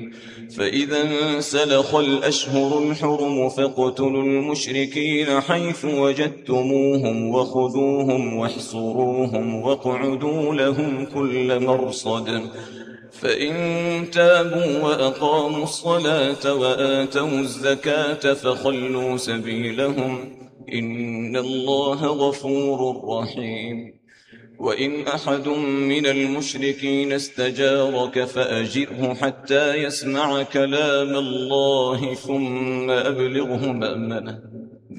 فإذا انسلخ الأشهر الحرم فاقتلوا المشركين حيث وجدتموهم وخذوهم واحصروهم واقعدوا لهم كل مرصد فإن تابوا وأقاموا الصلاة وآتوا الزكاة فخلوا سبيلهم إن الله غفور رحيم. وإن أحد من المشركين استجارك فأجره حتى يسمع كلام الله ثم أبلغه مأمنه